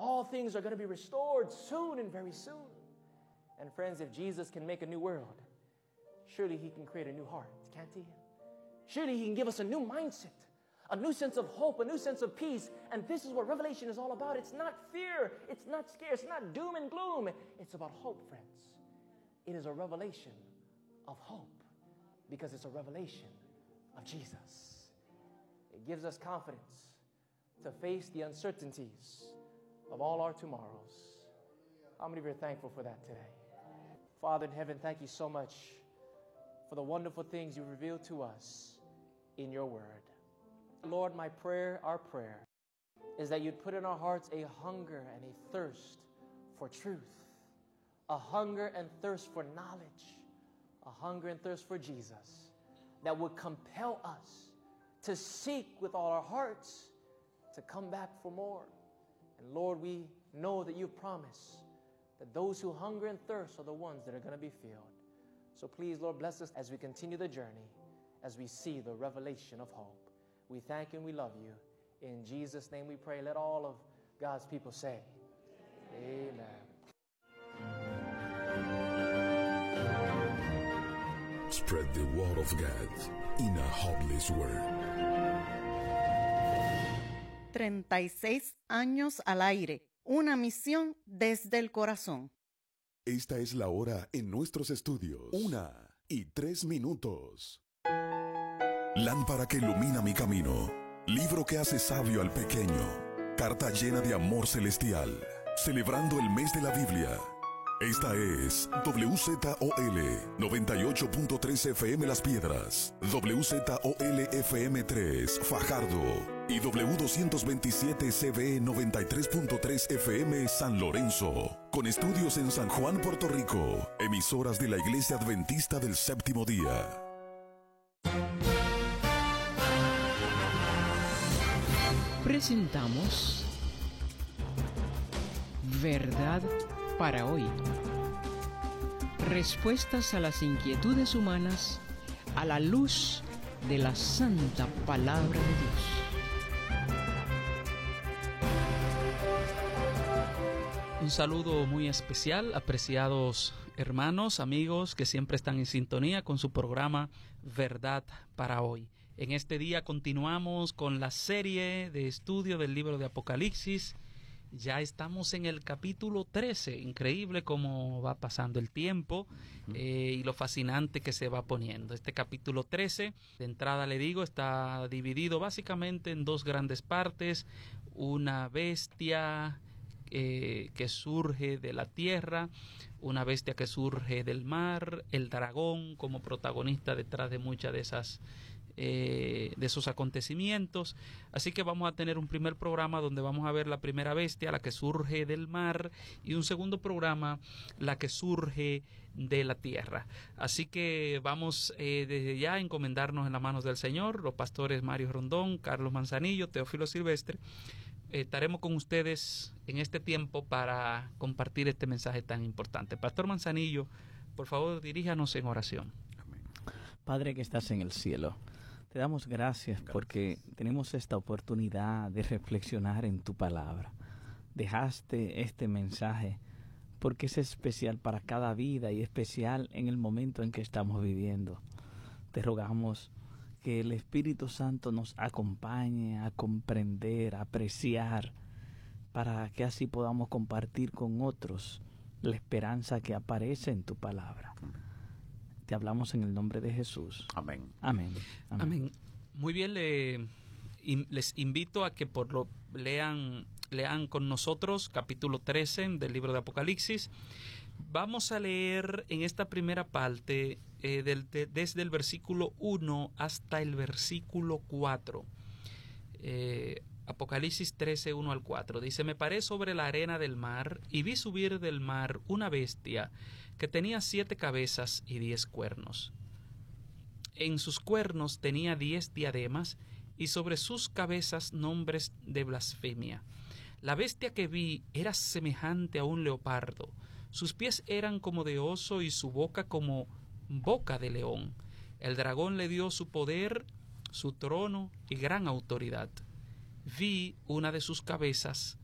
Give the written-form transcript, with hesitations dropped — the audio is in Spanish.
All things are going to be restored soon and very soon. And friends, if Jesus can make a new world, surely He can create a new heart, can't He? Surely He can give us a new mindset, a new sense of hope, a new sense of peace. And this is what Revelation is all about. It's not fear. It's not scare. It's not doom and gloom. It's about hope, friends. It is a revelation of hope because it's a revelation of Jesus. It gives us confidence to face the uncertainties of all our tomorrows. How many of you are thankful for that today? Father in heaven, thank you so much for the wonderful things you revealed to us in your word. Lord, my prayer, our prayer, is that you'd put in our hearts a hunger and a thirst for truth, a hunger and thirst for knowledge, a hunger and thirst for Jesus that would compel us to seek with all our hearts to come back for more. And Lord, we know that you've promised that those who hunger and thirst are the ones that are going to be filled. So please, Lord, bless us as we continue the journey, as we see the revelation of hope. We thank you and we love you. In Jesus' name we pray. Let all of God's people say, Amen. Spread the word of God in a hopeless world. 36 años al aire. Una misión desde el corazón. Esta es la hora en nuestros estudios. 1:03. Lámpara que ilumina mi camino. Libro que hace sabio al pequeño. Carta llena de amor celestial. Celebrando el mes de la Biblia. Esta es WZOL 98.3 FM Las Piedras, WZOL FM 3 Fajardo y W227 CB 93.3 FM San Lorenzo, con estudios en San Juan, Puerto Rico, emisoras de la Iglesia Adventista del Séptimo Día. Presentamos Verdad para hoy. Respuestas a las inquietudes humanas a la luz de la santa palabra de Dios. Un saludo muy especial, apreciados hermanos, amigos que siempre están en sintonía con su programa Verdad para hoy. En este día continuamos con la serie de estudio del libro de Apocalipsis. Ya estamos en el capítulo 13, increíble cómo va pasando el tiempo y lo fascinante que se va poniendo. Este capítulo 13, de entrada le digo, está dividido básicamente en dos grandes partes. Una bestia que surge de la tierra, una bestia que surge del mar, el dragón como protagonista detrás de muchas de esos acontecimientos. Así que vamos a tener un primer programa donde vamos a ver la primera bestia, la que surge del mar, y un segundo programa, la que surge de la tierra. Así que vamos desde ya a encomendarnos en las manos del Señor. Los pastores Mario Rondón, Carlos Manzanillo, Teófilo Silvestre, estaremos con ustedes en este tiempo para compartir este mensaje tan importante. Pastor Manzanillo, por favor, diríjanos en oración. Padre que estás en el cielo, te damos gracias porque tenemos esta oportunidad de reflexionar en tu palabra. Dejaste este mensaje porque es especial para cada vida y especial en el momento en que estamos viviendo. Te rogamos que el Espíritu Santo nos acompañe a comprender, a apreciar, para que así podamos compartir con otros la esperanza que aparece en tu palabra. Te hablamos en el nombre de Jesús. Amén. Amén. Amén. Amén. Muy bien, les invito a que lean con nosotros capítulo 13 del libro de Apocalipsis. Vamos a leer en esta primera parte desde el versículo 1 hasta el versículo 4. Apocalipsis 13, 1 al 4. Dice: me paré sobre la arena del mar y vi subir del mar una bestia que tenía 7 cabezas y 10 cuernos. En sus cuernos tenía 10 diademas y sobre sus cabezas nombres de blasfemia. La bestia que vi era semejante a un leopardo. Sus pies eran como de oso y su boca como boca de león. El dragón le dio su poder, su trono y gran autoridad. Vi una de sus cabezas